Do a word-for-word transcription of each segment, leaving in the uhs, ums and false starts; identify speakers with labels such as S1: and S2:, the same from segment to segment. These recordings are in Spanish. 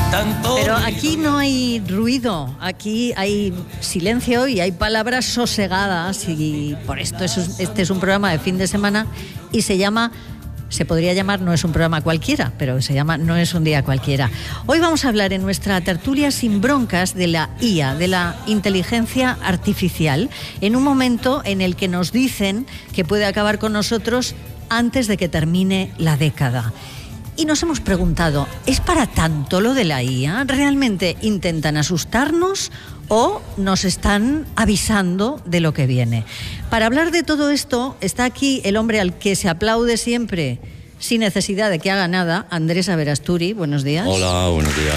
S1: tanto
S2: Pero
S1: ruido.
S2: aquí no hay ruido, aquí hay silencio y hay palabras sosegadas y por esto es, este es un programa de fin de semana y se llama... Se podría llamar No es un programa cualquiera, pero se llama No es un día cualquiera. Hoy vamos a hablar en nuestra tertulia sin broncas de la I A, de la inteligencia artificial, en un momento en el que nos dicen que puede acabar con nosotros antes de que termine la década. Y nos hemos preguntado, ¿es para tanto lo de la I A? ¿Realmente intentan asustarnos o nos están avisando de lo que viene? Para hablar de todo esto, está aquí el hombre al que se aplaude siempre, sin necesidad de que haga nada, Andrés Aberasturi. Buenos días.
S3: Hola, buenos días.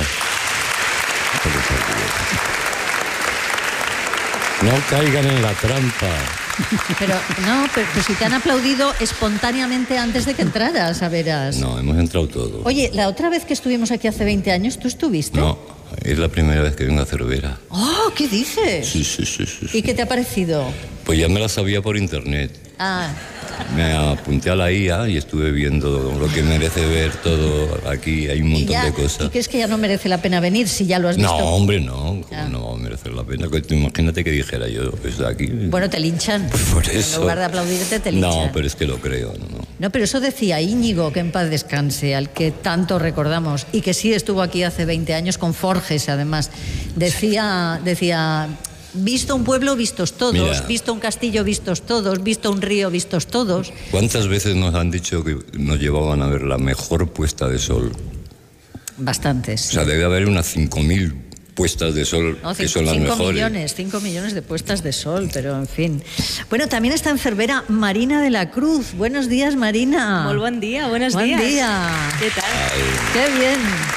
S3: No caigan en la trampa.
S2: Pero no, pero, pero si te han aplaudido espontáneamente antes de que entraras, a veras.
S3: No, hemos entrado todos.
S2: Oye, la otra vez que estuvimos aquí hace veinte años, ¿tú estuviste?
S3: No, es la primera vez que vengo a Cervera.
S2: ¡Oh, qué dices!
S3: Sí, sí, sí, sí, sí.
S2: ¿Y qué te ha parecido?
S3: Pues ya me la sabía por internet.
S2: Ah,
S3: Me apunté a la I A y estuve viendo lo que merece ver todo aquí. Hay un
S2: ¿y,
S3: montón
S2: ya,
S3: de cosas.
S2: ¿y crees que ya no merece la pena venir si ya lo has visto?
S3: No, hombre, no.
S2: Ah.
S3: No merece la pena. Imagínate que dijera yo, pues aquí...
S2: Bueno, te linchan.
S3: Por eso.
S2: En lugar de aplaudirte, te linchan.
S3: No, pero es que lo creo, no, no.
S2: No, pero eso decía Íñigo, que en paz descanse, al que tanto recordamos, y que sí estuvo aquí hace veinte años con Forges, además. Decía, decía... Visto un pueblo, vistos todos.
S3: Mira.
S2: Visto un castillo, vistos todos. Visto un río, vistos todos.
S3: ¿Cuántas veces nos han dicho que nos llevaban a ver la mejor puesta de sol?
S2: Bastantes.
S3: O sea, debe haber unas cinco mil puestas de sol
S2: No,
S3: que
S2: cinco,
S3: son las
S2: cinco
S3: mejores.
S2: millones, cinco millones de puestas de sol, pero en fin. Bueno, también está en Cervera Marina de la Cruz. Buenos días, Marina.
S4: Muy buen día, buenos
S2: Buen
S4: días.
S2: día.
S4: ¿Qué tal?
S2: Qué bien.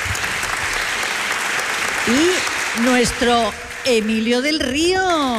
S2: Y nuestro Emilio del Río. Uh.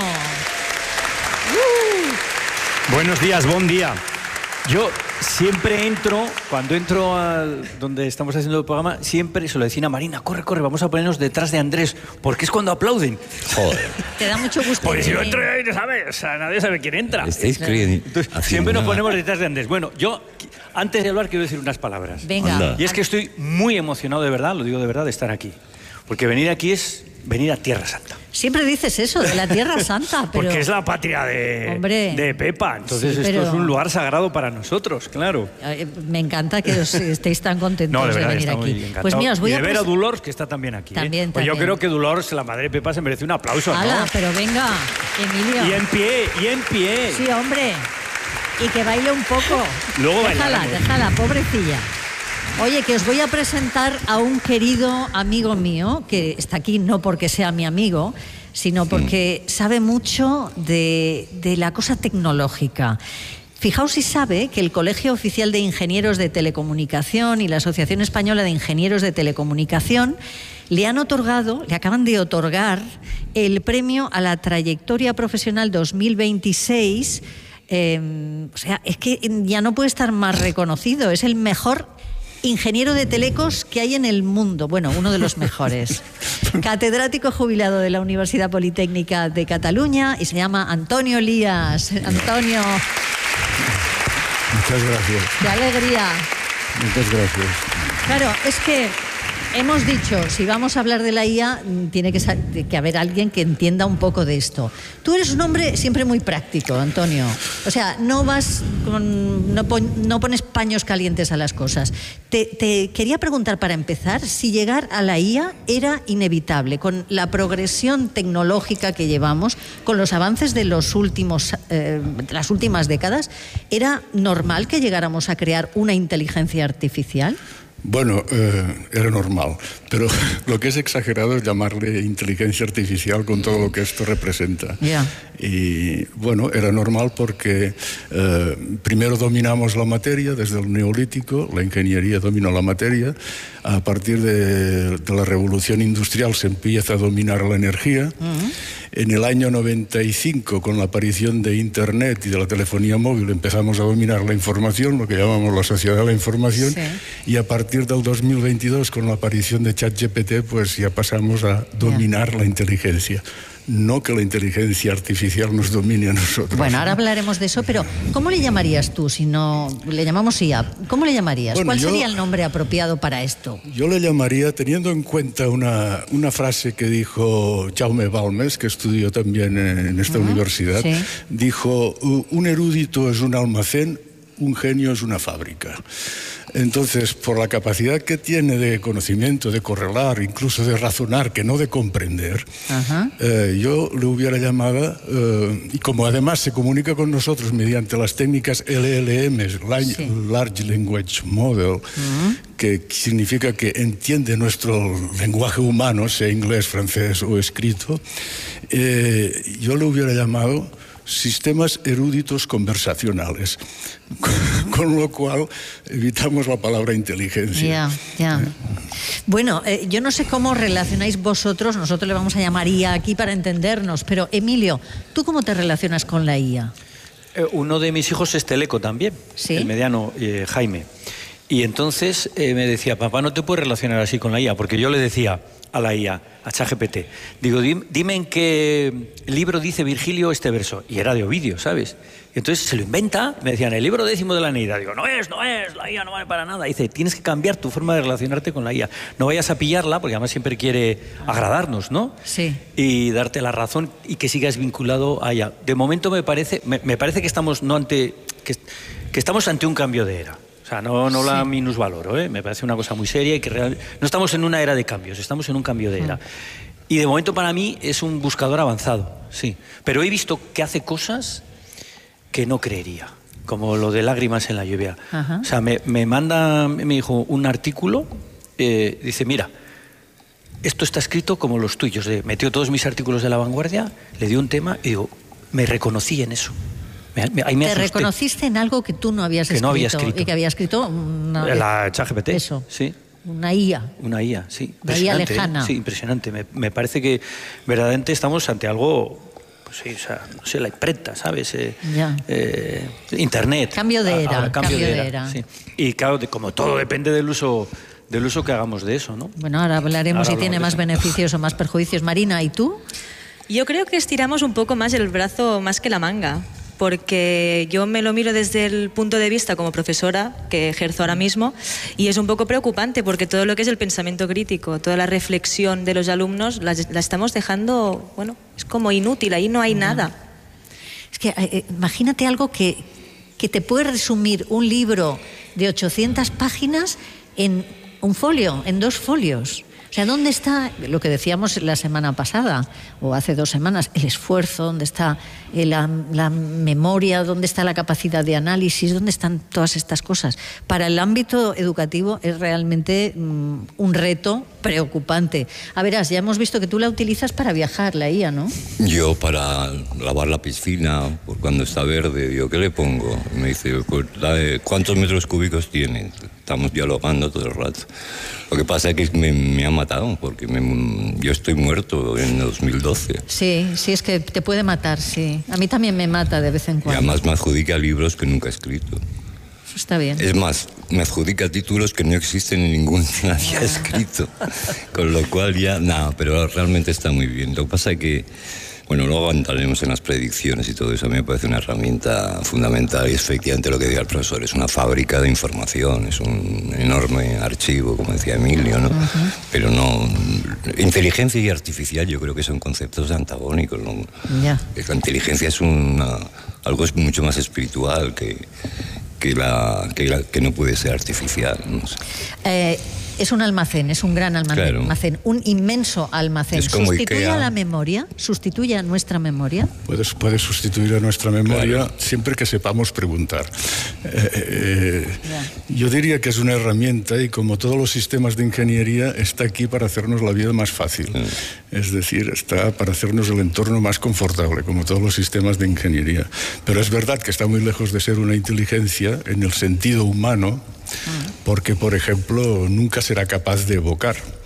S5: Buenos días, buen día. Yo siempre entro, cuando entro a donde estamos haciendo el programa, siempre se lo decían a Marina, corre, corre, vamos a ponernos detrás de Andrés, porque es cuando aplauden.
S3: Joder.
S2: Te da mucho gusto.
S5: Porque si no
S2: venir.
S5: entro ahí, no sabes, o sea, nadie sabe quién entra.
S3: Estáis creyendo.
S5: Entonces,
S3: haciendo
S5: siempre nos
S3: nada.
S5: ponemos detrás de Andrés. Bueno, yo, antes de hablar, quiero decir unas palabras.
S2: Venga.
S3: Anda.
S5: Y es que estoy muy emocionado de verdad, lo digo de verdad, de estar aquí. Porque venir aquí es venir a Tierra Santa.
S2: Siempre dices eso, de la Tierra Santa, pero...
S5: Porque es la patria de,
S2: Hombre.
S5: de Pepa. Entonces
S2: Sí,
S5: esto
S2: pero-
S5: es un lugar sagrado para nosotros, claro.
S2: Eh, Me encanta que os estéis tan contentos
S5: No, de verdad,
S2: de venir
S5: está muy
S2: aquí.
S5: encantado.
S2: Pues mira, os voy
S5: y
S2: a
S5: de ver a
S2: pres-
S5: Dolors, que está también aquí. ¿eh?
S2: También,
S5: Pues yo
S2: también.
S5: creo que Dolors, la madre de Pepa, se merece un aplauso, ¿no?
S2: ¡Hala! Pero venga, Emilio.
S5: Y en pie, y en pie.
S2: Sí, hombre. Y que baile un poco.
S5: Luego
S2: Déjala,
S5: bailaremos.
S2: déjala, pobrecilla. Oye, que os voy a presentar a un querido amigo mío, que está aquí no porque sea mi amigo, sino porque sabe mucho de, de la cosa tecnológica. Fijaos si sabe que el Colegio Oficial de Ingenieros de Telecomunicación y la Asociación Española de Ingenieros de Telecomunicación le han otorgado, le acaban de otorgar el premio a la trayectoria profesional dos mil veintiséis. Eh, o sea, es que ya no puede estar más reconocido. Es el mejor ingeniero de telecos que hay en el mundo. Bueno, uno de los mejores. Catedrático jubilado de la Universidad Politécnica de Cataluña y se llama Antonio Lías. Antonio,
S6: Muchas gracias.
S2: qué alegría.
S6: Muchas gracias.
S2: Claro, es que hemos dicho, si vamos a hablar de la I A, tiene que, sa- que haber alguien que entienda un poco de esto. Tú eres un hombre siempre muy práctico, Antonio. O sea, no vas con, no, pon- no pones paños calientes a las cosas. Te, te quería preguntar para empezar si llegar a la I A era inevitable, con la progresión tecnológica que llevamos, con los avances de los últimos, eh, de las últimas décadas, ¿era normal que llegáramos a crear una inteligencia artificial?
S6: Bueno, eh, era normal, pero lo que es exagerado es llamarle inteligencia artificial con todo lo que esto representa.
S2: Ya.
S6: Y bueno, era normal porque eh, primero dominamos la materia desde el Neolítico, la ingeniería dominó la materia, a partir de, de la revolución industrial se empieza a dominar la energía. Uh-huh. En el año noventa y cinco, con la aparición de Internet y de la telefonía móvil, empezamos a dominar la información, lo que llamamos la sociedad de la información, sí. Y a partir del dos mil veintidós, con la aparición de ChatGPT, pues ya pasamos a dominar yeah. la inteligencia. no que la inteligencia artificial nos domine a nosotros.
S2: Bueno, ahora hablaremos de eso, pero ¿cómo le llamarías tú si no le llamamos I A? ¿Cómo le llamarías?
S6: Bueno,
S2: ¿Cuál
S6: yo,
S2: sería el nombre apropiado para esto?
S6: Yo le llamaría, teniendo en cuenta una, una frase que dijo Jaume Balmes, que estudió también en esta uh-huh, universidad,
S2: sí.
S6: dijo, un erudito es un almacén, un genio es una fábrica. Entonces, por la capacidad que tiene de conocimiento, de correlar, incluso de razonar, que no de comprender, uh-huh. eh, yo le hubiera llamado, eh, y como además se comunica con nosotros mediante las técnicas L L M, sí. Large Language Model, uh-huh. que significa que entiende nuestro lenguaje humano, sea inglés, francés o escrito, eh, yo le hubiera llamado sistemas eruditos conversacionales, con, con lo cual evitamos la palabra inteligencia.
S2: Ya, ya. ¿Eh? Bueno, eh, yo no sé cómo relacionáis vosotros, nosotros le vamos a llamar I A aquí para entendernos, pero Emilio, ¿tú cómo te relacionas con la I A?
S5: Eh, uno de mis hijos es teleco también, ¿sí? El mediano, eh, Jaime. Y entonces eh, me decía, papá, no te puedes relacionar así con la I A, porque yo le decía a la I A, a ChatGPT, digo, dime en qué libro dice Virgilio este verso, y era de Ovidio, ¿sabes? Y entonces se lo inventa, me decían, el libro décimo de la Eneida, digo, no es, no es, la I A no vale para nada. Y dice, tienes que cambiar tu forma de relacionarte con la I A, no vayas a pillarla, porque además siempre quiere agradarnos, ¿no?
S2: Sí.
S5: Y darte la razón y que sigas vinculado a ella. De momento me parece, me, me parece que estamos no ante, que, que estamos ante un cambio de era. O sea, no, no la sí. minusvaloro, ¿eh? Me parece una cosa muy seria y que real... no estamos en una era de cambios, estamos en un cambio de era. Mm. Y de momento para mí es un buscador avanzado, sí. Pero he visto que hace cosas que no creería, como lo de lágrimas en la lluvia. Ajá. O sea, me, me manda, me dijo un artículo, eh, dice, mira, esto está escrito como los tuyos. De, metió todos mis artículos de La Vanguardia, le dio un tema y digo, me reconocí en eso. Me, ahí me
S2: Te
S5: asusté.
S2: Reconociste en algo que tú no habías
S5: que
S2: escrito,
S5: no había escrito.
S2: Y que había escrito una,
S5: la ChatGPT.
S2: Eso.
S5: Sí.
S2: Una I A.
S5: Una I A, sí.
S2: Una I A lejana.
S5: ¿eh? Sí, impresionante. Me, me parece que verdaderamente estamos ante algo, pues sí, o sea, no sé, la imprenta, ¿sabes? Eh,
S2: ya.
S5: Eh, Internet.
S2: Cambio de era.
S5: Ahora, cambio,
S2: cambio
S5: de
S2: de
S5: era.
S2: era.
S5: Sí. Y claro, de, como todo depende del uso, del uso que hagamos de eso, ¿no?
S2: Bueno, ahora hablaremos ahora si tiene más
S5: eso.
S2: beneficios o más perjuicios. Marina, ¿y tú?
S1: Yo creo que estiramos un poco más el brazo más que la manga. Porque yo me lo miro desde el punto de vista como profesora que ejerzo ahora mismo y es un poco preocupante porque todo lo que es el pensamiento crítico, toda la reflexión de los alumnos la, la estamos dejando, bueno, es como inútil, ahí no hay no. nada.
S2: Es que eh, imagínate algo que, que te puede resumir un libro de ochocientas páginas en un folio, en dos folios. O sea, ¿dónde está lo que decíamos la semana pasada o hace dos semanas? El esfuerzo, ¿dónde está la, la memoria? ¿Dónde está la capacidad de análisis? ¿Dónde están todas estas cosas? Para el ámbito educativo es realmente um, un reto preocupante. A verás, ya hemos visto que tú la utilizas para viajar, la I A, ¿no?
S3: Yo para lavar la piscina, por cuando está verde, digo, ¿qué le pongo? Y me dice, pues, ¿cuántos metros cúbicos tiene? Estamos dialogando todo el rato. Lo que pasa es que me, me ha matado, porque me, yo estoy muerto en dos mil doce.
S2: Sí, sí, es que te puede matar, sí. A mí también me mata de vez en cuando.
S3: Y además me adjudica libros que nunca he escrito.
S2: Eso está bien.
S3: Es más, me adjudica títulos que no existen en ningún nadie ha escrito. Con lo cual ya, nada, pero realmente está muy bien. Lo que pasa es que, bueno, luego entraremos en las predicciones y todo eso. A mí me parece una herramienta fundamental y efectivamente lo que diga el profesor, es una fábrica de información, es un enorme archivo, como decía Emilio, ¿no? Uh-huh. Pero no... Inteligencia y artificial yo creo que son conceptos antagónicos, ¿no?
S2: Yeah.
S3: La inteligencia es una, algo es mucho más espiritual que, que, la, que, la, que no puede ser artificial, no sé.
S2: Eh... Es un almacén, es un gran almacén, claro. almacén un inmenso almacén. ¿Sustituye a la memoria? ¿Sustituye a nuestra memoria?
S6: Puedes, puede sustituir a nuestra memoria claro. siempre que sepamos preguntar. Eh, eh, yo diría que es una herramienta y como todos los sistemas de ingeniería está aquí para hacernos la vida más fácil. Sí. Es decir, está para hacernos el entorno más confortable, como todos los sistemas de ingeniería. Pero es verdad que está muy lejos de ser una inteligencia en el sentido humano, porque, por ejemplo, nunca será capaz de evocar.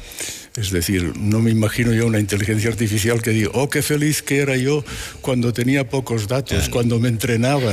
S6: Es decir, no me imagino yo una inteligencia artificial que diga, oh, qué feliz que era yo cuando tenía pocos datos, claro. cuando me entrenaban.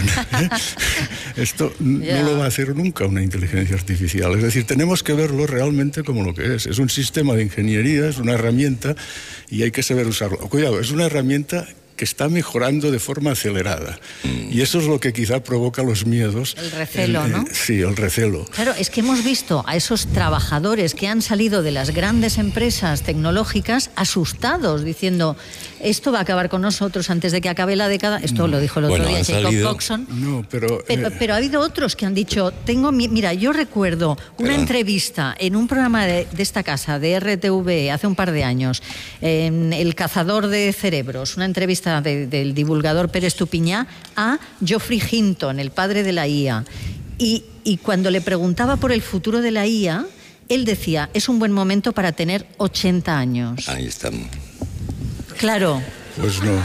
S6: Esto yeah. no lo va a hacer nunca una inteligencia artificial. Es decir, tenemos que verlo realmente como lo que es. Es un sistema de ingeniería, es una herramienta y hay que saber usarlo. Cuidado, es una herramienta que está mejorando de forma acelerada. Mm. Y eso es lo que quizá provoca los miedos.
S2: El recelo,
S6: el,
S2: ¿no?
S6: Eh, sí, el recelo.
S2: Claro, es que hemos visto a esos trabajadores que han salido de las grandes empresas tecnológicas asustados, diciendo, esto va a acabar con nosotros antes de que acabe la década. Esto
S6: no.
S2: lo dijo el otro
S3: bueno,
S2: día Jacob
S3: salido...
S2: Coxon.
S6: No, pero,
S2: pero,
S6: eh...
S2: pero ha habido otros que han dicho, tengo mi... mira, yo recuerdo una
S3: Perdón.
S2: entrevista en un programa de, de esta casa, de R T V, hace un par de años, en El cazador de cerebros, una entrevista de, del divulgador Pérez Tupiñá a Geoffrey Hinton, el padre de la I A. Y, y cuando le preguntaba por el futuro de la I A, él decía, es un buen momento para tener ochenta años.
S3: Ahí estamos.
S2: Claro.
S6: Pues no.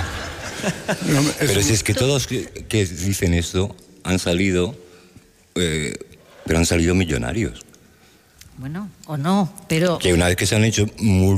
S6: no es...
S3: Pero si es que todos que, que dicen esto han salido, eh, pero han salido millonarios.
S2: Bueno, o no, pero...
S3: Que una vez que se han hecho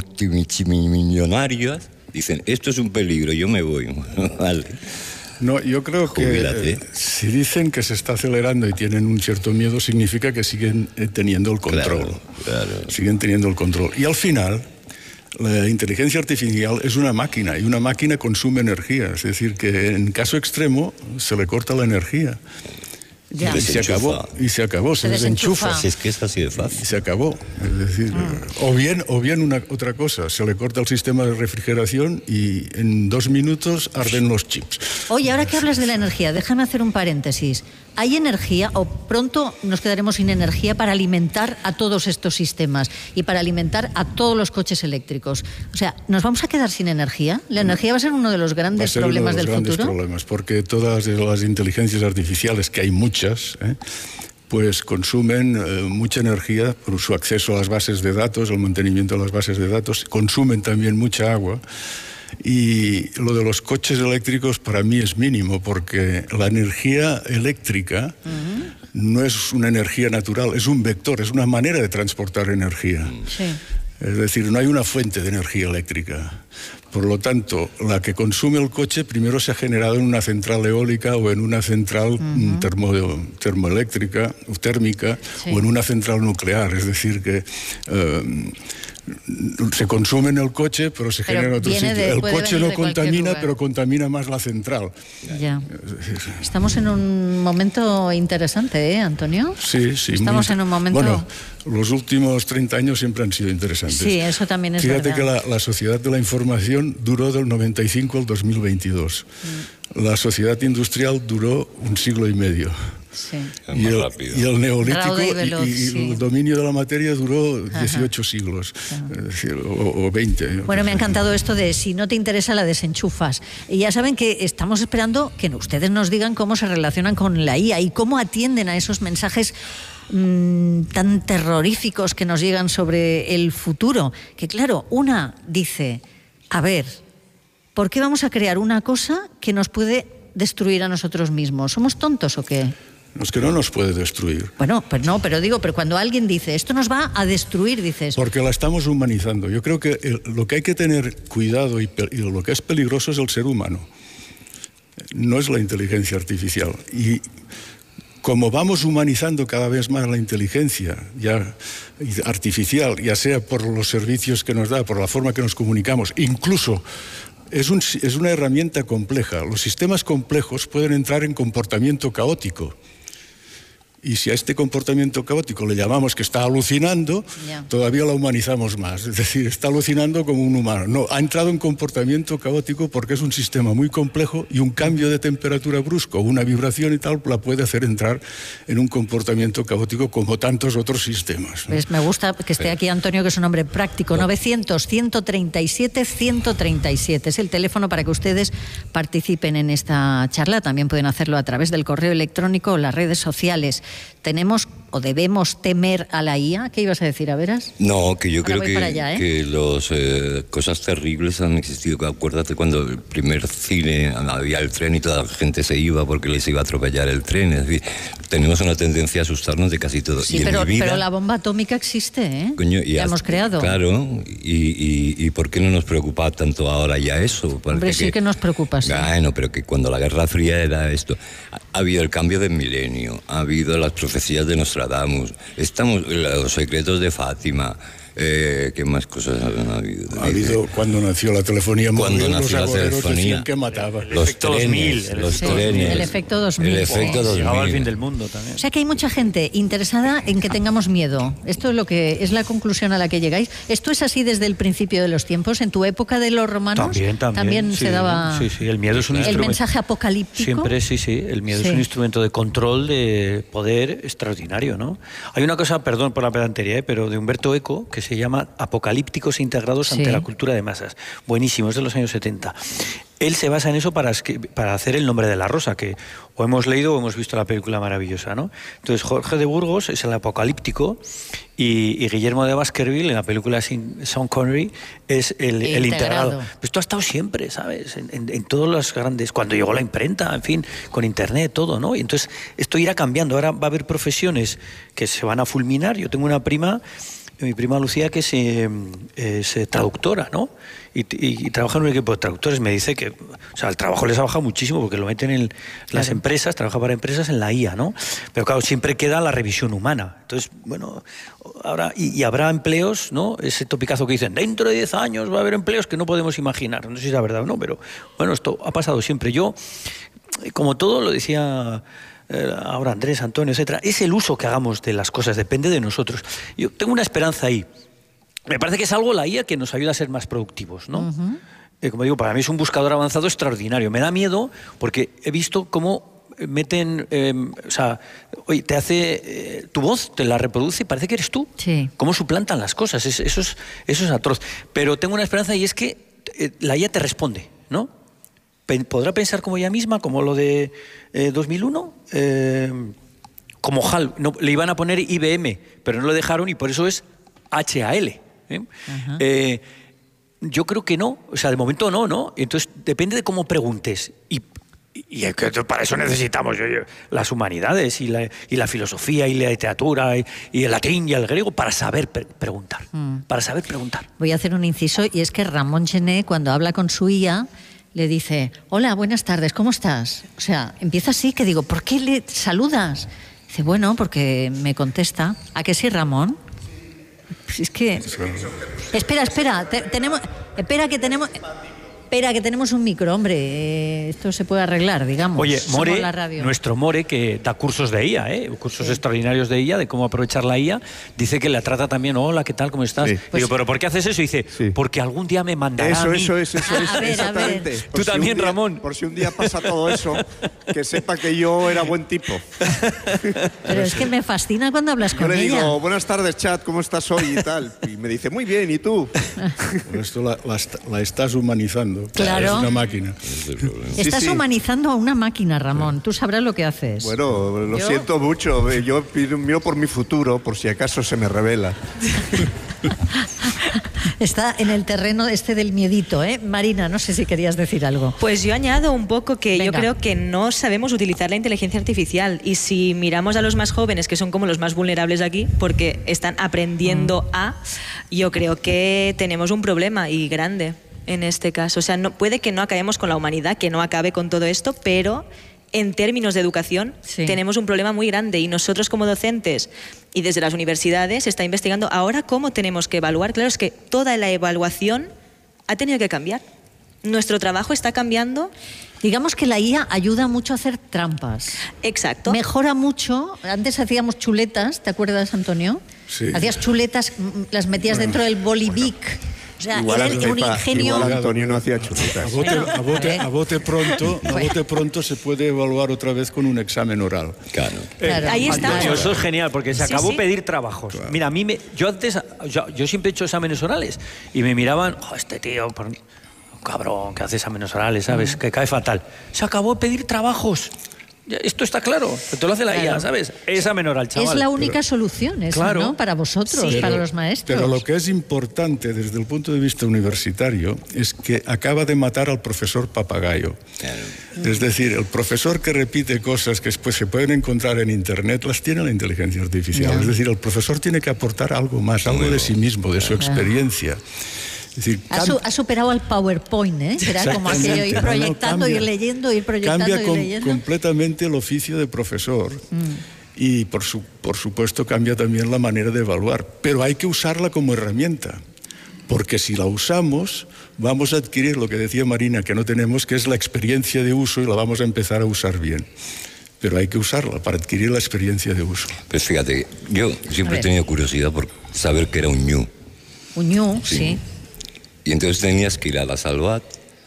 S3: multimillonarios, dicen, esto es un peligro, yo me voy. Vale.
S6: No, yo creo
S3: Júbilate.
S6: que eh, si dicen que se está acelerando y tienen un cierto miedo, significa que siguen eh, teniendo el control.
S3: Claro, claro.
S6: Siguen teniendo el control. Y al final, la inteligencia artificial es una máquina, y una máquina consume energía. Es decir, que en caso extremo se le corta la energía.
S2: Ya.
S6: Y se acabó, y se acabó, se,
S2: Se
S6: desenchufa.
S2: desenchufa.
S3: Si es que es así de
S6: Y
S3: fácil.
S6: se acabó. Es decir, mm. o bien, o bien una, otra cosa, se le corta el sistema de refrigeración y en dos minutos arden los chips.
S2: Oye, ahora que hablas de la energía, déjame hacer un paréntesis. ¿Hay energía o pronto nos quedaremos sin energía para alimentar a todos estos sistemas y para alimentar a todos los coches eléctricos? O sea, ¿nos vamos a quedar sin energía? ¿La energía va a ser uno de los grandes problemas del futuro? Va a ser uno de los grandes
S6: problemas, porque todas las inteligencias artificiales, que hay muchas, ¿eh? pues consumen eh, mucha energía por su acceso a las bases de datos, el mantenimiento de las bases de datos, consumen también mucha agua. Y lo de los coches eléctricos para mí es mínimo, porque la energía eléctrica uh-huh. no es una energía natural, es un vector, es una manera de transportar energía.
S2: Sí.
S6: Es decir, no hay una fuente de energía eléctrica. Por lo tanto, la que consume el coche primero se ha generado en una central eólica o en una central uh-huh. termo, termoeléctrica o térmica sí. o en una central nuclear. Es decir, que... Uh, se consume en el coche, pero se
S2: pero
S6: genera en otro sitio.
S2: De,
S6: el coche no contamina, pero contamina más la central.
S2: Ya. Estamos en un momento interesante, ¿eh, Antonio?
S6: Sí, sí.
S2: Estamos
S6: muy...
S2: en un momento...
S6: Bueno, los últimos treinta años siempre han sido interesantes.
S2: Sí, eso también es
S6: Fíjate
S2: verdad.
S6: Fíjate que la, la sociedad de la información duró del noventa y cinco al dos mil veintidós. Mm. La sociedad industrial duró un siglo y medio.
S2: Sí.
S6: Y, el, y el neolítico y,
S2: veloz,
S6: y
S2: sí.
S6: el dominio de la materia duró dieciocho Ajá. siglos,
S2: Ajá.
S6: Es decir, o, o veinte.
S2: Bueno, me ha encantado esto de si no te interesa la desenchufas. Y ya saben que estamos esperando que ustedes nos digan cómo se relacionan con la I A y cómo atienden a esos mensajes mmm, tan terroríficos que nos llegan sobre el futuro. Que claro, una dice, a ver, ¿por qué vamos a crear una cosa que nos puede destruir a nosotros mismos? ¿Somos tontos o qué?
S6: Es que no nos puede destruir.
S2: Bueno, pues no, pero digo, pero cuando alguien dice, esto nos va a destruir, dices...
S6: Porque la estamos humanizando. Yo creo que el, lo que hay que tener cuidado y, y lo que es peligroso es el ser humano. No es la inteligencia artificial. Y como vamos humanizando cada vez más la inteligencia ya artificial, ya sea por los servicios que nos da, por la forma que nos comunicamos, incluso... Es, un, es una herramienta compleja. Los sistemas complejos pueden entrar en comportamiento caótico. Y si a este comportamiento caótico le llamamos que está alucinando, yeah. todavía la humanizamos más. Es decir, está alucinando como un humano. No, ha entrado en comportamiento caótico porque es un sistema muy complejo y un cambio de temperatura brusco, una vibración y tal, la puede hacer entrar en un comportamiento caótico como tantos otros sistemas, ¿no?
S2: Pues me gusta que esté aquí Antonio, que es un hombre práctico. novecientos, ciento treinta y siete, ciento treinta y siete es el teléfono para que ustedes participen en esta charla. También pueden hacerlo a través del correo electrónico o las redes sociales. Tenemos o debemos temer a la I A? ¿Qué ibas a decir, a veras?
S3: No, que yo
S2: Ahora
S3: creo
S2: voy
S3: que,
S2: para allá, ¿eh?
S3: que los, eh, cosas terribles han existido. Acuérdate cuando el primer cine había el tren y toda la gente se iba porque les iba a atropellar el tren. Es decir, tenemos una tendencia a asustarnos de casi todo.
S2: Sí,
S3: y en
S2: pero,
S3: mi vida,
S2: pero la bomba atómica existe, ¿eh?
S3: coño, y
S2: la
S3: hasta-
S2: hemos creado.
S3: Claro, y, y, y ¿por qué no nos preocupa tanto ahora ya eso? Porque
S2: Hombre, sí que nos preocupa, sí.
S3: Bueno, pero que cuando la Guerra Fría era esto. Ha, ha habido el cambio del milenio, ha habido las profecías de Nostradamus, estamos, los secretos de Fátima. Eh, ¿Qué más cosas han habido?
S6: Ha habido cuando nació la telefonía
S3: Cuando
S6: móvil,
S3: nació la
S6: los agoreros
S3: telefonía.
S6: decían que mataba.
S5: El
S3: Los
S5: efecto dos mil,
S3: trenes,
S5: el
S3: los
S2: efecto-
S3: trenes.
S2: el efecto dos mil,
S3: El efecto
S2: sí.
S3: dos
S5: Llegaba al
S3: mil.
S5: fin del mundo también.
S2: O sea que hay mucha gente interesada en que tengamos miedo. Esto es lo que es la conclusión a la que llegáis. ¿Esto es así desde el principio de los tiempos? ¿En tu época de los romanos
S5: También, también. sí,
S2: se daba
S5: Sí, sí, el miedo es un
S2: el
S5: instrumento.
S2: mensaje apocalíptico?
S5: Siempre, sí, sí. El miedo
S2: Sí.
S5: es un instrumento de control, de poder extraordinario, ¿no? Hay una cosa, perdón por la pedantería, ¿eh? pero de Humberto Eco, que se llama Apocalípticos integrados ante
S2: Sí.
S5: la cultura de masas. Buenísimo, es de los años setenta. Él se basa en eso para, escri- para hacer El nombre de la rosa, que o hemos leído o hemos visto la película maravillosa, ¿no? Entonces, Jorge de Burgos es el apocalíptico y, y Guillermo de Baskerville, en la película sin Sean Connery, es el,
S2: El
S5: el
S2: integrado.
S5: integrado. Pues esto ha estado siempre, ¿sabes? En, en, en todos los grandes... Cuando llegó la imprenta, en fin, con internet, todo, ¿no? Y entonces esto irá cambiando. Ahora va a haber profesiones que se van a fulminar. Yo tengo una prima... Mi prima Lucía, que es, eh, es eh, traductora, ¿no? Y, y, y trabaja en un equipo de traductores. Me dice que, o sea, el trabajo les ha bajado muchísimo porque lo meten en las empresas, trabaja para empresas en la I A, ¿no? Pero claro, siempre queda la revisión humana. Entonces, bueno, ahora, y, y habrá empleos, ¿no? Ese topicazo que dicen, dentro de diez años va a haber empleos que no podemos imaginar. No sé si es la verdad o no, pero bueno, esto ha pasado siempre. Yo, como todo, lo decía... ahora Andrés, Antonio, etcétera, es el uso que hagamos de las cosas, depende de nosotros. Yo tengo una esperanza ahí. Me parece que es algo la I A que nos ayuda a ser más productivos, ¿no? Uh-huh. Eh, como digo, para mí es un buscador avanzado extraordinario. Me da miedo porque he visto cómo meten, eh, o sea, oye, te hace eh, tu voz, te la reproduce y parece que eres tú.
S2: Sí.
S5: Cómo suplantan las cosas, es, eso, es, eso es atroz. Pero tengo una esperanza y es que eh, la I A te responde, ¿no? ¿Podrá pensar como ella misma, como lo de eh, dos mil uno? Eh, como H A L. No, le iban a poner I B M, pero no lo dejaron y por eso es H A L. ¿eh? Uh-huh. Eh, yo creo que no. O sea, de momento no, ¿no? Entonces, depende de cómo preguntes. Y, y, y para eso necesitamos yo, yo, las humanidades y la, y la filosofía y la literatura y, y el latín y el griego para saber pre- preguntar. Mm. Para saber preguntar.
S2: Voy a hacer un inciso y es que Ramón Gené, cuando habla con su I A, le dice, hola, buenas tardes, ¿cómo estás? O sea, empieza así, que digo, ¿por qué le saludas? Dice, bueno, porque me contesta. ¿A que sí, Ramón? Pues es que... Espera, espera, te, tenemos... Espera que tenemos... Espera, que tenemos un micro, hombre. Eh, esto se puede arreglar, digamos.
S5: Oye, More,
S2: la radio.
S5: nuestro More, que da cursos de I A, ¿eh? cursos sí. extraordinarios de I A, de cómo aprovechar la I A, dice que la trata también, hola, ¿qué tal, cómo estás? Sí. Pues, digo, ¿pero por qué haces eso? Y dice, sí. porque algún día me mandará
S4: eso,
S5: a mí.
S4: Eso, eso, eso,
S2: a,
S4: eso,
S2: a ver,
S4: exactamente.
S2: A ver.
S5: Tú
S4: si
S5: también,
S4: día,
S5: Ramón.
S4: Por si un día pasa todo eso, que sepa que yo era buen tipo.
S2: Pero es que me fascina cuando hablas con
S4: ella. Yo le
S2: ella.
S4: digo, buenas tardes, chat, ¿cómo estás hoy y tal? Y me dice, muy bien, ¿y tú?
S6: Por esto la, la, la estás humanizando.
S2: Claro.
S6: Es una máquina.
S2: Estás
S4: sí, sí.
S2: humanizando a una máquina, Ramón. Tú sabrás lo que haces.
S4: Bueno, lo
S2: ¿Yo?
S4: siento mucho. Yo miro por mi futuro, por si acaso se me revela.
S2: Está en el terreno este del miedito, ¿eh? Marina, no sé si querías decir algo.
S1: Pues yo añado un poco que
S2: Venga.
S1: yo creo que no sabemos utilizar la inteligencia artificial y si miramos a los más jóvenes, que son como los más vulnerables aquí, porque están aprendiendo mm. a, yo creo que tenemos un problema y grande en este caso. O sea, no, puede que no acabemos con la humanidad, que no acabe con todo esto, pero en términos de educación sí. tenemos un problema muy grande y nosotros como docentes y desde las universidades se está investigando ahora cómo tenemos que evaluar. Claro, es que toda la evaluación ha tenido que cambiar. Nuestro trabajo está cambiando.
S2: Digamos que la I A ayuda mucho a hacer trampas.
S1: Exacto.
S2: Mejora mucho. Antes hacíamos chuletas, ¿te acuerdas, Antonio?
S6: Sí.
S2: Hacías chuletas, las metías bueno, dentro del bolivic.
S4: Bueno.
S2: O sea,
S4: igual
S2: era el, un ingenio.
S4: Igual Antonio no hacía chuletas.
S6: A bote, a bote, a bote pronto, a bote pronto se puede evaluar otra vez con un examen oral.
S3: Claro.
S2: Claro.
S1: Ahí está.
S5: Antonio, eso es genial, porque se
S1: sí,
S5: acabó
S1: sí.
S5: pedir trabajos. Claro. Mira, a mí me, yo antes, yo, yo siempre he hecho exámenes orales y me miraban, oh, este tío, por, cabrón, que hace exámenes orales, ¿sabes? Mm. Que cae fatal. Se acabó pedir trabajos. Ya, esto está claro, te lo hace la
S2: Claro.
S5: I A, ¿sabes? Esa menor al chaval.
S2: Es la única
S6: Pero-
S2: solución, esa,
S5: Claro.
S2: ¿no? Para vosotros,
S6: Pero-
S2: para los maestros.
S6: Pero lo que es importante desde el punto de vista universitario es que acaba de matar al profesor papagayo. Es decir, el profesor que repite cosas que después se pueden encontrar en Internet las tiene la inteligencia artificial.
S2: Ya.
S6: Es decir, el profesor tiene que aportar algo más, algo de sí mismo, de su experiencia. Es decir,
S2: Ha,
S6: cam-
S2: su- ha superado al PowerPoint, ¿eh? Que era como aquello, ir
S6: Exactamente. No, no,
S2: proyectando,
S6: cambia.
S2: ir leyendo, ir proyectando,
S6: Cambia
S2: ir
S6: com-
S2: leyendo.
S6: completamente el oficio de profesor. Y por, su- por supuesto cambia también la manera de evaluar. Pero hay que usarla como herramienta. Porque si la usamos, vamos a adquirir lo que decía Marina, que no tenemos, que es la experiencia de uso, y la vamos a empezar a usar bien. Pero hay que usarla para adquirir la experiencia de uso.
S3: Pues fíjate, yo
S2: A
S3: siempre he
S2: ver.
S3: tenido curiosidad por saber qué era un ñu.
S2: Un ñu, sí.
S3: Sí. Y entonces tenías que ir a la Salvat,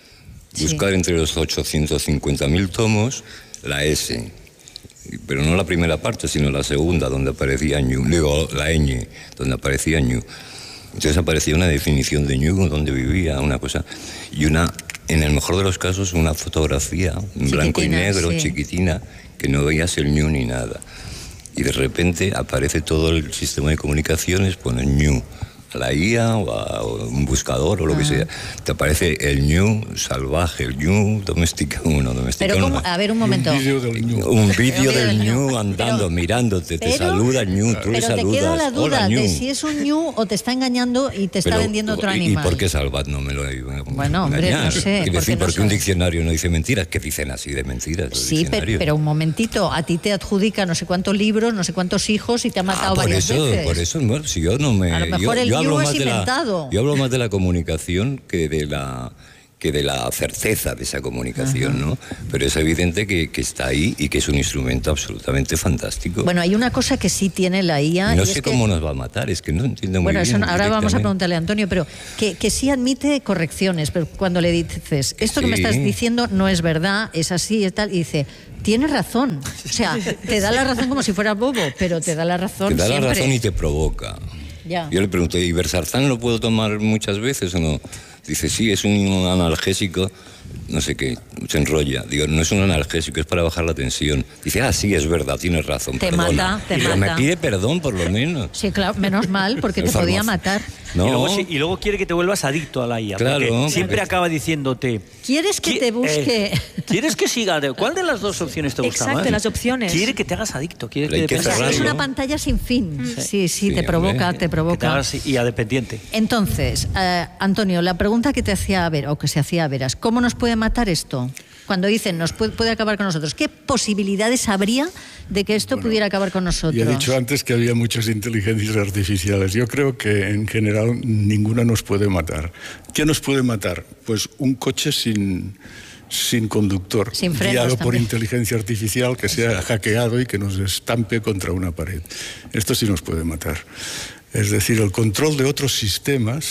S2: Sí.
S3: buscar entre los ochocientos cincuenta mil tomos la S. Pero no la primera parte, sino la segunda, donde aparecía ñu. Luego la ñ, donde aparecía ñu. Entonces aparecía una definición de ñu, donde vivía, una cosa. Y una, en el mejor de los casos, una fotografía en blanco y
S2: Chiquitina,
S3: negro,
S2: sí.
S3: chiquitina, que no veías el ñu ni nada. Y de repente aparece todo el sistema de comunicaciones, pone ñu a la I A o a o un buscador o lo que sea. Te aparece el ñu salvaje, el ñu domesticado, no domesticado.
S2: Pero ¿cómo?
S3: no.
S2: A ver, un momento.
S6: Un vídeo del ñu.
S3: Un vídeo
S2: vídeo
S3: del
S2: del ñu.
S3: ñu andando,
S2: Pero-
S3: mirándote, te
S2: pero-
S3: saluda el ñu, tú le
S2: Pero te
S3: saludas.
S2: queda la duda
S3: Hola, ñu.
S2: de si es un ñu o te está engañando y te está
S3: Pero,
S2: vendiendo otro
S3: ¿y-
S2: animal.
S3: ¿Y por qué Salvat no me lo he
S2: Bueno, hombre, no sé,
S3: Quiero
S2: porque
S3: decir,
S2: no
S3: porque un
S2: sabes.
S3: diccionario no dice mentiras, que dicen así de mentiras. los
S2: Sí, pero,
S3: diccionarios.
S2: pero un momentito, a ti te adjudica no sé cuántos libros, no sé cuántos hijos y te ha matado
S3: Ah, por
S2: varias
S3: eso,
S2: veces.
S3: por eso, bueno, si yo no me...
S2: A lo mejor
S3: yo,
S2: el
S3: yo
S2: ñu
S3: hablo
S2: es
S3: más de la,
S2: inventado.
S3: yo hablo más de la comunicación que de la que de la certeza de esa comunicación, ¿no? Pero es evidente que, que está ahí y que es un instrumento absolutamente fantástico.
S2: Bueno, hay una cosa que sí tiene la I A.
S3: no
S2: y
S3: sé
S2: es que-
S3: cómo nos va a matar, es que no entiendo muy
S2: Bueno, eso
S3: bien.
S2: no- ahora vamos a
S3: directamente.
S2: preguntarle a Antonio, pero que, que sí admite correcciones, pero cuando le dices, esto que me
S3: Sí.
S2: estás diciendo no es verdad, es así, es tal, y dice, tienes razón. O sea, te da la razón como si fuera bobo, pero te da la razón
S3: Te da
S2: siempre.
S3: la razón y te provoca.
S2: Ya.
S3: Yo le pregunté, ¿y Versarzán lo puedo tomar muchas veces o no? Dice, sí, es un analgésico, no sé qué, se enrolla. Digo, no es un analgésico, es para bajar la tensión. Dice, ah, sí, es verdad, tienes razón,
S2: Te
S3: perdona.
S2: mata, te
S3: Pero
S2: mata.
S3: me pide perdón, por lo menos.
S2: Sí, claro, menos mal, porque te
S3: Farmacia.
S2: podía matar.
S3: No,
S5: Y, luego, sí- y luego quiere que te vuelvas adicto a la I A.
S3: Claro,
S5: porque siempre
S3: porque-
S5: acaba diciéndote...
S2: ¿Quieres que
S5: "Qui-
S2: te busque?
S5: eh, ¿Quieres que siga? de- ¿Cuál de las dos opciones te gusta
S1: Exacto,
S5: más?
S1: las opciones.
S5: Quiere que te hagas adicto. Quiere
S3: Pero hay
S5: que,
S3: que
S2: O sea,
S5: dependas-
S2: es
S3: cerrarlo.
S2: una pantalla sin fin. Sí, sí,
S3: Sí,
S2: te provoca,
S3: hombre.
S2: te
S5: que te
S2: provoca.
S5: hagas y a dependiente.
S2: Entonces, eh, Antonio, la pregunta que te hacía Vera, o que se hacía Veras, ¿cómo nos puede matar esto? Cuando dicen nos puede, puede acabar con nosotros, ¿qué posibilidades habría de que esto pudiera acabar con nosotros?
S6: Y he dicho antes que había muchas inteligencias artificiales. Yo creo que en general ninguna nos puede matar. ¿Qué nos puede matar? Pues un coche sin, sin conductor,
S2: Sin frenos
S6: guiado por
S2: también.
S6: inteligencia artificial que sea hackeado y que nos estampe contra una pared. Esto sí nos puede matar. Es decir, el control de otros sistemas,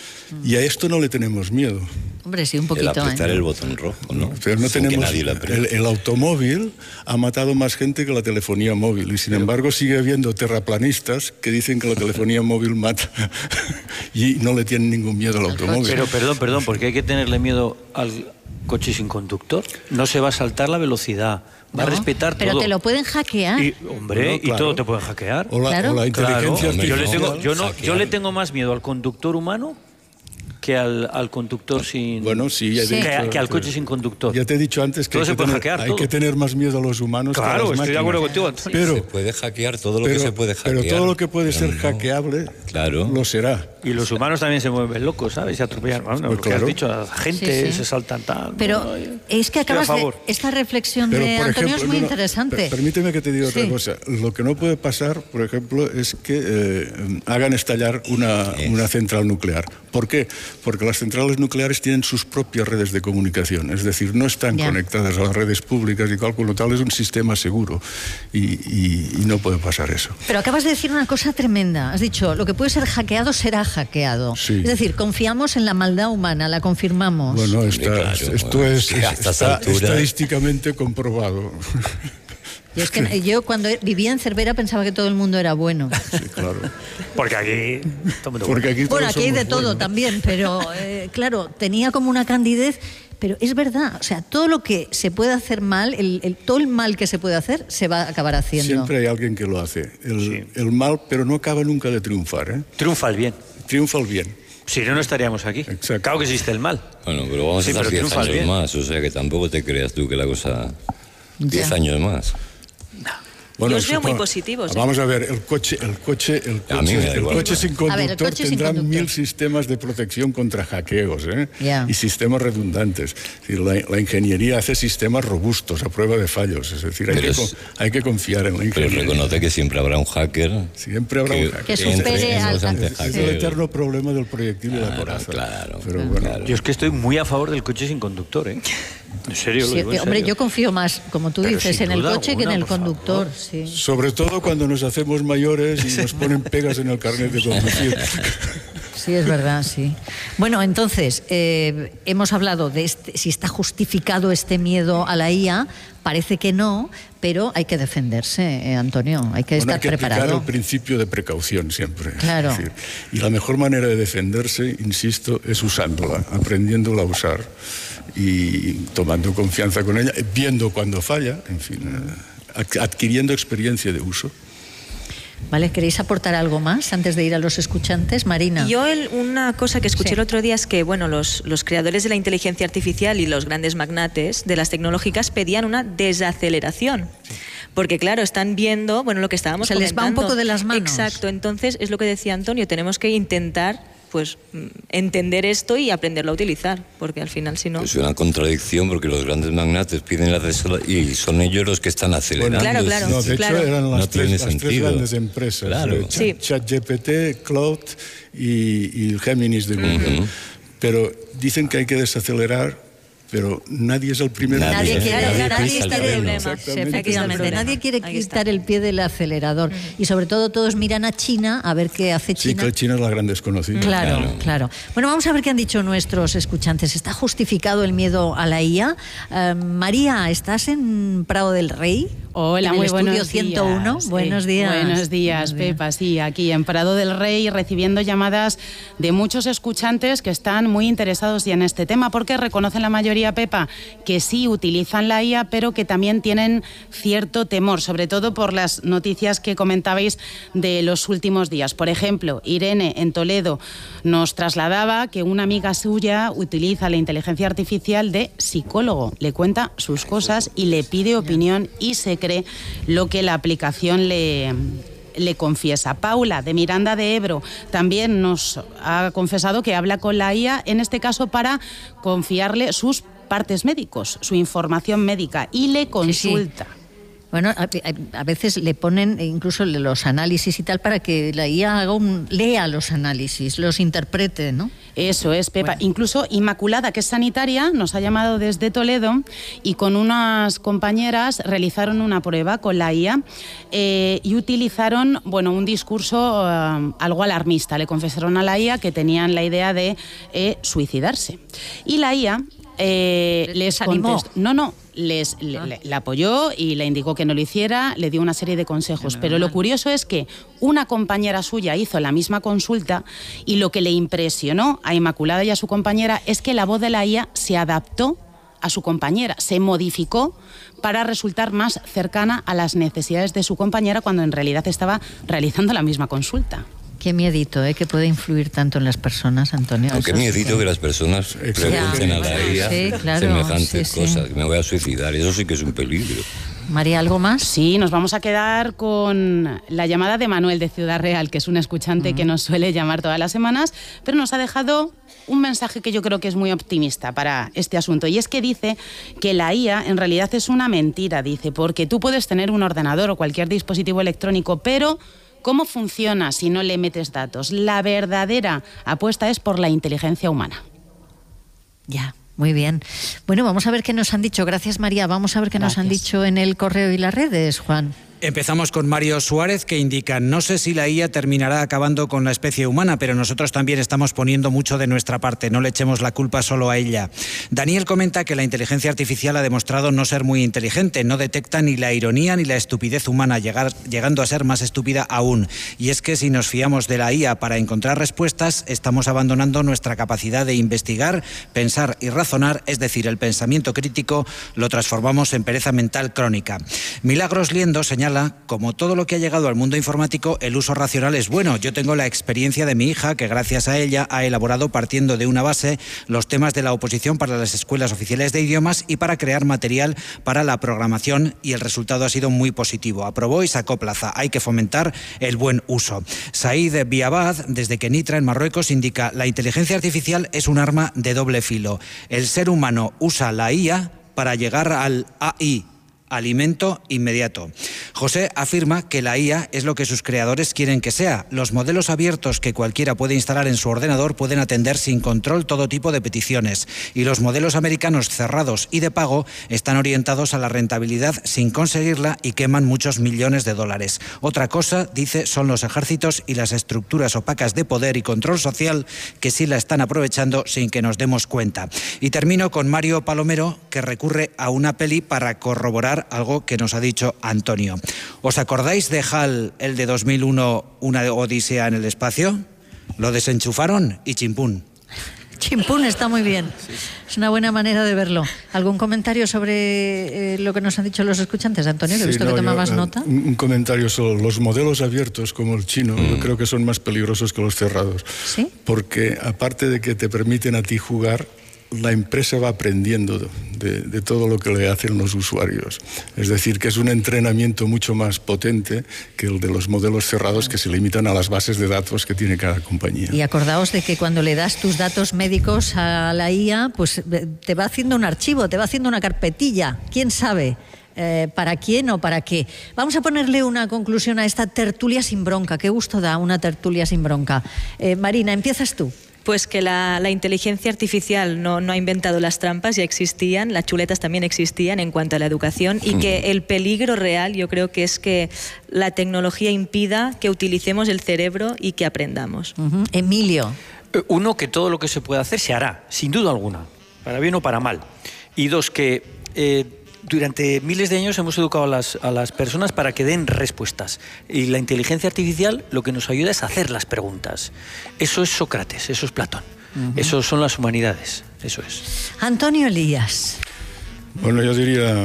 S6: y a esto no le tenemos miedo.
S2: Hombre, sí, un
S3: El
S2: poquito.
S3: apretar
S2: ¿eh?
S3: el botón rojo, ¿no?
S6: Pero no
S3: Sin que
S6: tenemos.
S3: nadie lo apriete.
S6: El, el automóvil ha matado más gente que la telefonía móvil y sin embargo sigue habiendo terraplanistas que dicen que la telefonía móvil mata y no le tienen ningún miedo al automóvil.
S5: Pero perdón, perdón, porque hay que tenerle miedo al coche sin conductor. No se va a saltar la velocidad. Va a
S2: No,
S5: respetar
S2: pero
S5: todo.
S2: te lo pueden hackear.
S5: Y, hombre,
S6: Bueno,
S5: y
S6: claro.
S5: todo te pueden hackear.
S6: O la,
S2: Claro.
S6: o la
S5: Claro,
S6: inteligencia
S5: yo le,
S6: artificial.
S5: tengo, yo, no, yo
S3: hackear.
S5: le tengo más miedo al conductor humano que al, al conductor sin...
S6: Bueno, sí, ya he
S2: Sí.
S6: dicho
S5: que, que al coche sin conductor.
S6: Ya te he dicho antes que,
S5: Todo
S6: hay
S5: se
S6: que,
S5: puede
S6: tener,
S5: hackear,
S6: hay
S5: todo.
S6: que tener más miedo a los humanos que a
S5: Claro,
S6: las
S5: estoy de acuerdo
S6: máquinas.
S5: contigo.
S6: Pero,
S3: Se puede hackear todo lo
S6: pero,
S3: que se puede hackear.
S6: pero todo lo que puede
S3: pero
S6: ser
S3: no.
S6: hackeable
S3: Claro.
S6: lo será.
S5: Y los humanos también se mueven locos, ¿sabes? Se atropellan. Bueno,
S6: Pues
S5: lo que
S6: claro.
S5: has dicho, a la gente
S2: Sí, sí.
S5: se saltan tal.
S2: Pero
S5: no, no,
S2: es que
S5: estoy a
S2: acabas de...
S5: favor.
S2: Esta reflexión
S6: Pero,
S2: de
S6: por
S2: Antonio
S6: ejemplo,
S2: es muy
S6: no, no,
S2: interesante.
S6: per- Permíteme que te diga otra
S2: Sí.
S6: cosa. Lo que no puede pasar, por ejemplo, es que eh, hagan estallar una,
S3: Es.
S6: una central nuclear. ¿Por qué? Porque las centrales nucleares tienen sus propias redes de comunicación. Es decir, no están
S2: Ya.
S6: conectadas a las redes públicas y cálculo tal. Es un sistema seguro. Y, y- y no puede pasar eso.
S2: Pero acabas de decir una cosa tremenda. Has dicho, lo que puede ser hackeado será hackeado.
S6: Sí.
S2: Es decir, confiamos en la maldad humana, la confirmamos.
S6: Bueno, está-
S3: claro,
S6: esto
S3: bueno,
S6: es,
S3: es que a estas
S6: está
S3: alturas-
S6: estadísticamente comprobado.
S2: Y es que yo cuando vivía en Cervera pensaba que todo el mundo era bueno.
S6: Sí, claro.
S5: Porque aquí... todo el mundo-
S6: Porque aquí
S2: Bueno,
S6: todos
S2: aquí hay de
S6: somos
S2: todo
S6: buenos.
S2: también, pero eh, claro, tenía como una candidez, pero es verdad, o sea, todo lo que se puede hacer mal, el, el, todo el mal que se puede hacer, se va a acabar haciendo.
S6: Siempre hay alguien que lo hace. El, sí. el mal, pero no acaba nunca de triunfar, ¿eh?
S5: Triunfa el bien.
S6: Triunfa el bien.
S5: Si no, no estaríamos aquí.
S6: Exacto.
S5: Claro que existe el mal.
S3: Bueno, pero vamos sí, a estar diez años más, o sea que tampoco te creas tú que la cosa... diez años más.
S1: No. Bueno, yo os veo muy positivos. ¿eh?
S6: Vamos a ver, el coche, el coche, el coche, el coche sin conductor tendrá mil sistemas de protección contra hackeos, ¿eh? Yeah. Y sistemas redundantes. Es decir, la, la ingeniería hace sistemas robustos a prueba de fallos. Es decir, hay, que, es, hay que confiar en la ingeniería.
S3: Pero reconoce que siempre habrá un hacker.
S6: Siempre habrá
S3: que,
S6: un hacker.
S2: Que supere al
S6: es, es el eterno problema del proyectil claro, y la coraza.
S3: Claro,
S6: pero bueno.
S3: Claro.
S5: Yo es que estoy muy a favor del coche sin conductor, ¿eh? En serio,
S2: sí,
S5: lo digo en
S2: hombre,
S5: serio.
S2: yo confío más, como tú
S5: pero
S2: dices, en el coche
S5: alguna,
S2: que en el conductor.
S5: Sí.
S6: Sobre todo cuando nos hacemos mayores y nos ponen pegas en el carnet de conducir.
S2: Sí, es verdad, sí. Bueno, entonces, eh, hemos hablado de este, si está justificado este miedo a la I A. Parece que no, pero hay que defenderse, eh, Antonio, hay que
S6: bueno,
S2: estar
S6: hay que
S2: preparado.
S6: aplicar el principio de precaución siempre.
S2: Claro.
S6: Es decir, y la mejor manera de defenderse, insisto, es usándola, aprendiéndola a usar y tomando confianza con ella, viendo cuando falla, en fin, eh, adquiriendo experiencia de uso.
S2: Vale, ¿queréis aportar algo más antes de ir a los escuchantes? Marina.
S1: Yo el, una cosa que escuché
S2: sí.
S1: el otro día es que bueno, los, los creadores de la inteligencia artificial y los grandes magnates de las tecnológicas pedían una desaceleración. Sí. Porque claro, están viendo, bueno, lo que estábamos
S2: Se
S1: comentando.
S2: les va un poco de las manos.
S1: Exacto, entonces es lo que decía Antonio, tenemos que intentar pues entender esto y aprenderlo a utilizar, porque al final si no...
S3: Es una contradicción porque los grandes magnates piden la desaceleración y son ellos los que están acelerando.
S1: Bueno, claro, claro.
S6: No, de
S1: claro.
S6: hecho eran las,
S3: no
S6: tres, las tres grandes empresas,
S3: claro.
S6: eh,
S1: sí.
S6: ChatGPT, Cloud y, y Géminis de Google. Uh-huh. Pero dicen que hay que desacelerar, pero nadie es el primero.
S2: Nadie,
S6: que
S2: quiere,
S6: nadie,
S2: nadie
S6: quiere
S2: quiere el problema. Efectivamente, nadie quiere quitar el pie del acelerador. Uh-huh. Y sobre todo todos miran a China a ver qué hace China.
S6: Sí, que China es la gran desconocida.
S2: Claro, claro, claro. Bueno, vamos a ver qué han dicho nuestros escuchantes. ¿Está justificado el miedo a la I A? Uh, María, ¿estás en Prado del Rey?
S7: Hola,
S2: en el
S7: muy
S2: estudio
S7: buenos
S2: ciento uno.
S7: días.
S2: Buenos días.
S7: Buenos días,
S2: buenos
S7: Pepa.
S2: días.
S7: Sí, aquí en Prado del Rey recibiendo llamadas de muchos escuchantes que están muy interesados ya en este tema porque reconocen la mayoría, Pepa, que sí utilizan la I A, pero que también tienen cierto temor, sobre todo por las noticias que comentabais de los últimos días. Por ejemplo, Irene en Toledo nos trasladaba que una amiga suya utiliza la inteligencia artificial de psicólogo, le cuenta sus cosas y le pide opinión y se cree lo que la aplicación le... le confiesa. Paula, de Miranda de Ebro, también nos ha confesado que habla con la I A, en este caso para confiarle sus partes médicos, su información médica, y le consulta.
S2: Sí, sí. Bueno, a, a veces le ponen incluso los análisis y tal para que la I A haga un, lea los análisis, los interprete, ¿no?
S7: Eso es, Pepa.
S2: Bueno.
S7: Incluso Inmaculada, que es sanitaria, nos ha llamado desde Toledo y con unas compañeras realizaron una prueba con la I A eh, y utilizaron, bueno, un discurso eh, algo alarmista. Le confesaron a la I A que tenían la idea de eh, suicidarse. Y la I A eh, les contestó. No, no. Les, ah. le, le, le apoyó y le indicó que no lo hiciera, le dio una serie de consejos. Pero lo curioso es que una compañera suya hizo la misma consulta y lo que le impresionó a Inmaculada y a su compañera es que la voz de la I A se adaptó a su compañera, se modificó para resultar más cercana a las necesidades de su compañera cuando en realidad estaba realizando la misma consulta.
S2: Qué miedito, ¿eh? Que puede influir tanto en las personas, Antonio.
S3: Aunque miedito que... que las personas pregunten a la I A
S2: sí, claro,
S3: semejantes
S2: sí,
S3: cosas.
S2: sí.
S3: Me voy a suicidar, eso sí que es un peligro.
S2: María, ¿algo más?
S7: Sí, nos vamos a quedar con la llamada de Manuel de Ciudad Real, que es un escuchante uh-huh. que nos suele llamar todas las semanas, pero nos ha dejado un mensaje que yo creo que es muy optimista para este asunto, y es que dice que la I A en realidad es una mentira, dice, porque tú puedes tener un ordenador o cualquier dispositivo electrónico, pero ¿cómo funciona si no le metes datos? La verdadera apuesta es por la inteligencia humana.
S2: Ya. Muy bien. Bueno, vamos a ver qué nos han dicho. Gracias, María. Vamos a ver qué Gracias. Nos han dicho en el correo y las redes, Juan.
S8: Empezamos con Mario Suárez, que indica: no sé si la I A terminará acabando con la especie humana, pero nosotros también estamos poniendo mucho de nuestra parte, no le echemos la culpa solo a ella. Daniel comenta que la inteligencia artificial ha demostrado no ser muy inteligente, no detecta ni la ironía ni la estupidez humana, llegar, llegando a ser más estúpida aún. Y es que si nos fiamos de la I A para encontrar respuestas, estamos abandonando nuestra capacidad de investigar, pensar y razonar, es decir, el pensamiento crítico lo transformamos en pereza mental crónica. Milagros Liendo señala: como todo lo que ha llegado al mundo informático, el uso racional es bueno. Yo tengo la experiencia de mi hija, que gracias a ella ha elaborado, partiendo de una base, los temas de la oposición para las escuelas oficiales de idiomas y para crear material para la programación, y el resultado ha sido muy positivo. Aprobó y sacó plaza. Hay que fomentar el buen uso. Said Biabad, desde Kenitra, en Marruecos, indica: la inteligencia artificial es un arma de doble filo. El ser humano usa la I A para llegar al A I, alimento inmediato. José afirma que la I A es lo que sus creadores quieren que sea. Los modelos abiertos que cualquiera puede instalar en su ordenador pueden atender sin control todo tipo de peticiones, y los modelos americanos cerrados y de pago están orientados a la rentabilidad sin conseguirla y queman muchos millones de dólares. Otra cosa, dice, son los ejércitos y las estructuras opacas de poder y control social que sí la están aprovechando sin que nos demos cuenta. Y termino con Mario Palomero, que recurre a una peli para corroborar algo que nos ha dicho Antonio. ¿Os acordáis de Hal, el de dos mil uno, una odisea en el espacio? Lo desenchufaron y chimpún.
S2: Chimpún está muy bien. Es una buena manera de verlo. ¿Algún comentario sobre eh, lo que nos han dicho los escuchantes, Antonio? Que he visto sí, no, que tomabas yo, nota.
S6: Un comentario sobre los modelos abiertos, como el chino, mm. yo creo que son más peligrosos que los cerrados.
S2: ¿Sí?
S6: Porque aparte de que te permiten a ti jugar, la empresa va aprendiendo de, de todo lo que le hacen los usuarios. Es decir, que es un entrenamiento mucho más potente que el de los modelos cerrados, que se limitan a las bases de datos que tiene cada compañía.
S2: Y acordaos de que cuando le das tus datos médicos a la I A, pues te va haciendo un archivo, te va haciendo una carpetilla. ¿Quién sabe eh, para quién o para qué? Vamos a ponerle una conclusión a esta tertulia sin bronca. Qué gusto da una tertulia sin bronca. Eh, Marina, empiezas tú.
S1: Pues que la, la inteligencia artificial no, no ha inventado las trampas, ya existían, las chuletas también existían en cuanto a la educación, y que el peligro real yo creo que es que la tecnología impida que utilicemos el cerebro y que aprendamos.
S2: Uh-huh. Emilio.
S5: Uno, que todo lo que se pueda hacer se hará, sin duda alguna, para bien o para mal. Y dos, que eh, durante miles de años hemos educado a las, a las personas para que den respuestas. Y la inteligencia artificial lo que nos ayuda es a hacer las preguntas. Eso es Sócrates, eso es Platón. Uh-huh. Eso son las humanidades, eso es.
S2: Antonio Elías.
S6: Bueno, yo diría,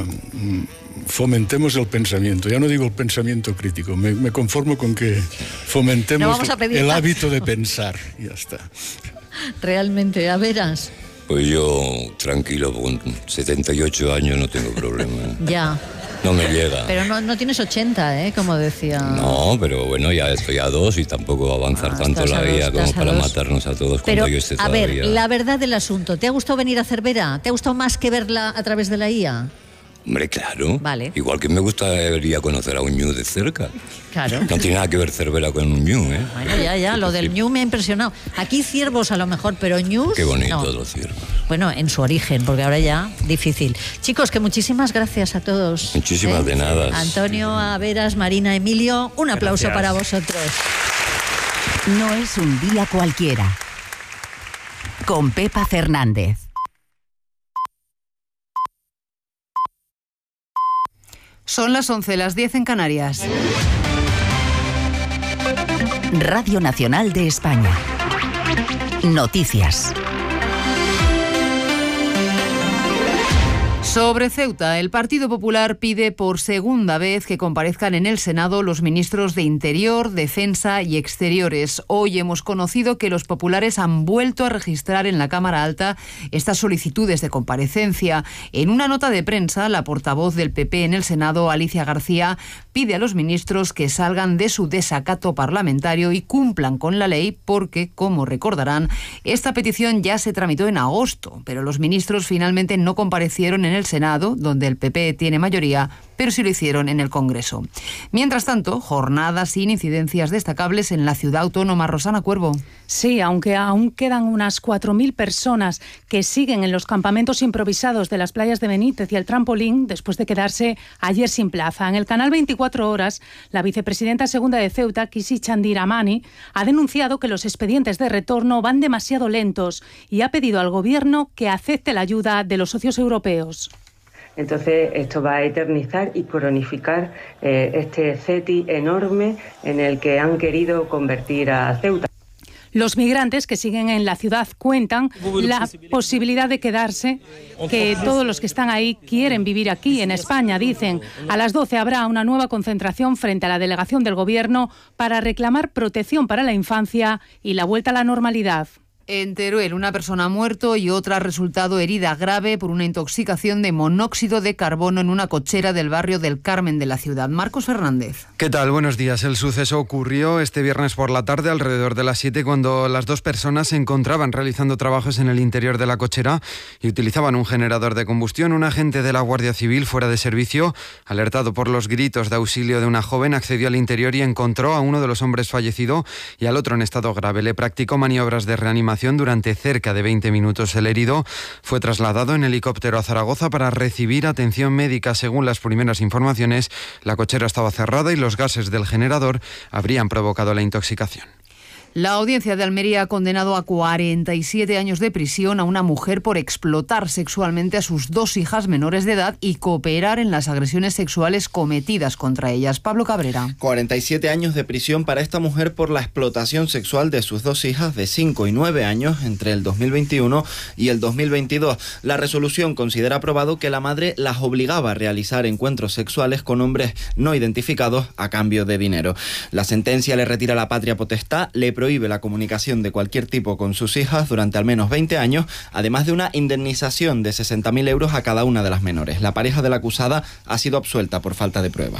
S6: fomentemos el pensamiento. Ya no digo el pensamiento crítico, me, me conformo con que fomentemos
S2: no
S6: el hábito de pensar. Y ya está.
S2: Realmente, a veras.
S3: Pues yo, tranquilo, con setenta y ocho años no tengo problema.
S2: Ya.
S3: No me llega.
S2: Pero no, no tienes ochenta, ¿eh? Como decía.
S3: No, pero bueno, ya estoy a dos y tampoco va a avanzar ah, tanto la vida como para dos. matarnos a todos
S2: pero,
S3: cuando yo esté todavía.
S2: A ver, la verdad del asunto, ¿te ha gustado venir a Cervera? ¿Te ha gustado más que verla a través de la I A?
S3: Hombre, claro.
S2: Vale.
S3: Igual que me gustaría conocer a un ñu de cerca.
S2: Claro.
S3: No tiene nada que ver Cervera con un ñu, ¿eh?
S2: Bueno, ya, ya, lo del ñu me ha impresionado. Aquí ciervos a lo mejor, pero ñus...
S3: Qué bonito
S2: no.
S3: los ciervos.
S2: Bueno, en su origen, porque ahora ya difícil. Chicos, que muchísimas gracias a todos.
S3: Muchísimas ¿eh? de nada.
S2: Antonio, Averas, Marina, Emilio, un aplauso
S5: gracias.
S2: para vosotros.
S9: No es un día cualquiera. Con Pepa Fernández.
S10: Son las once, las diez en Canarias.
S9: Radio Nacional de España. Noticias.
S10: Sobre Ceuta, el Partido Popular pide por segunda vez que comparezcan en el Senado los ministros de Interior, Defensa y Exteriores. Hoy hemos conocido que los populares han vuelto a registrar en la Cámara Alta estas solicitudes de comparecencia. En una nota de prensa, la portavoz del P P en el Senado, Alicia García, pide a los ministros que salgan de su desacato parlamentario y cumplan con la ley porque, como recordarán, esta petición ya se tramitó en agosto, pero los ministros finalmente no comparecieron en en el Senado, donde el P P tiene mayoría, pero sí lo hicieron en el Congreso. Mientras tanto, jornadas sin incidencias destacables en la ciudad autónoma. Rosana Cuervo.
S11: Sí, aunque aún quedan unas cuatro mil personas que siguen en los campamentos improvisados de las playas de Benítez y el Trampolín después de quedarse ayer sin plaza. En el canal veinticuatro horas, la vicepresidenta segunda de Ceuta, Kisi Chandiramani, ha denunciado que los expedientes de retorno van demasiado lentos y ha pedido al gobierno que acepte la ayuda de los socios europeos.
S12: Entonces esto va a eternizar y cronificar eh, este CETI enorme en el que han querido convertir a Ceuta.
S11: Los migrantes que siguen en la ciudad cuentan la posibilidad de quedarse, que todos los que están ahí quieren vivir aquí, en España, dicen. A las doce habrá una nueva concentración frente a la delegación del Gobierno para reclamar protección para la infancia y la vuelta a la normalidad.
S10: En Teruel, una persona ha muerto y otra ha resultado herida grave por una intoxicación de monóxido de carbono en una cochera del barrio del Carmen de la ciudad. Marcos Fernández.
S13: ¿Qué tal? Buenos días. El suceso ocurrió este viernes por la tarde, alrededor de las siete, cuando las dos personas se encontraban realizando trabajos en el interior de la cochera y utilizaban un generador de combustión. Un agente de la Guardia Civil fuera de servicio, alertado por los gritos de auxilio de una joven, accedió al interior y encontró a uno de los hombres fallecido y al otro en estado grave. Le practicó maniobras de reanimación durante cerca de veinte minutos. El herido fue trasladado en helicóptero a Zaragoza para recibir atención médica. Según las primeras informaciones, la cochera estaba cerrada y los gases del generador habrían provocado la intoxicación.
S10: La audiencia de Almería ha condenado a cuarenta y siete años de prisión a una mujer por explotar sexualmente a sus dos hijas menores de edad y cooperar en las agresiones sexuales cometidas contra ellas. Pablo Cabrera.
S14: cuarenta y siete años de prisión para esta mujer por la explotación sexual de sus dos hijas de cinco y nueve años entre el dos mil veintiuno y el dos mil veintidós. La resolución considera probado que la madre las obligaba a realizar encuentros sexuales con hombres no identificados a cambio de dinero. La sentencia le retira la patria potestad, le prohíbe la comunicación de cualquier tipo con sus hijas durante al menos veinte años, además de una indemnización de sesenta mil euros a cada una de las menores. La pareja de la acusada ha sido absuelta por falta de pruebas.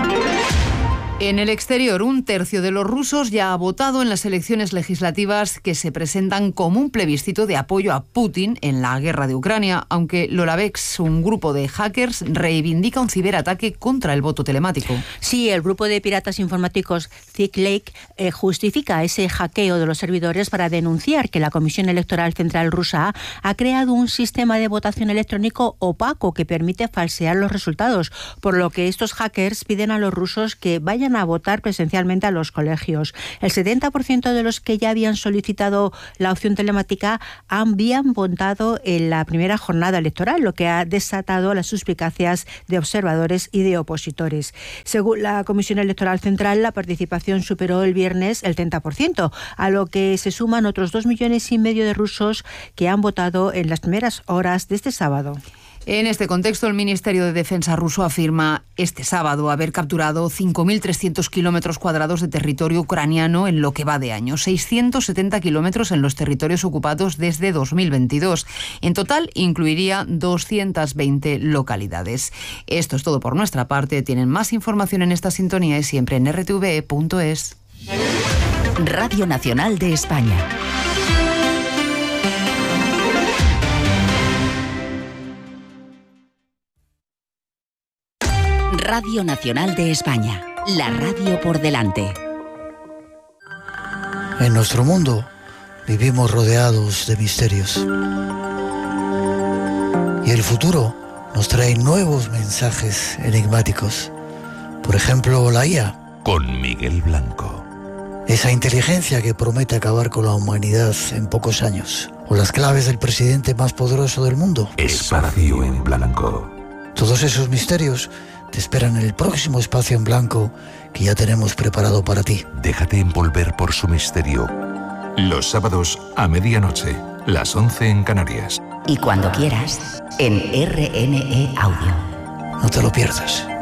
S10: En el exterior, un tercio de los rusos ya ha votado en las elecciones legislativas que se presentan como un plebiscito de apoyo a Putin en la guerra de Ucrania, aunque Lolavex, un grupo de hackers, reivindica un ciberataque contra el voto telemático.
S15: Sí, el grupo de piratas informáticos Thick Lake eh, justifica ese hackeo de los servidores para denunciar que la Comisión Electoral Central rusa ha creado un sistema de votación electrónico opaco que permite falsear los resultados, por lo que estos hackers piden a los rusos que vayan a votar presencialmente a los colegios. El setenta por ciento de los que ya habían solicitado la opción telemática habían votado en la primera jornada electoral, lo que ha desatado las suspicacias de observadores y de opositores. Según la Comisión Electoral Central, la participación superó el viernes el treinta por ciento, a lo que se suman otros dos millones y medio de rusos que han votado en las primeras horas de este sábado.
S10: En este contexto, el Ministerio de Defensa ruso afirma este sábado haber capturado cinco mil trescientos kilómetros cuadrados de territorio ucraniano en lo que va de año, seiscientos setenta kilómetros en los territorios ocupados desde dos mil veintidós. En total, incluiría doscientas veinte localidades. Esto es todo por nuestra parte. Tienen más información en esta sintonía y siempre en r t v e punto es.
S9: Radio Nacional de España. Radio Nacional de España, la radio por delante.
S16: En nuestro mundo vivimos rodeados de misterios. Y el futuro nos trae nuevos mensajes enigmáticos. Por ejemplo, la I A.
S17: Con Miguel Blanco.
S16: Esa inteligencia que promete acabar con la humanidad en pocos años. O las claves del presidente más poderoso del mundo.
S17: Espacio en Blanco.
S16: Todos esos misterios te esperan en el próximo Espacio en Blanco que ya tenemos preparado para ti.
S17: Déjate envolver por su misterio. Los sábados a medianoche, las once en Canarias.
S9: Y cuando quieras, en R N E Audio.
S16: No te lo pierdas.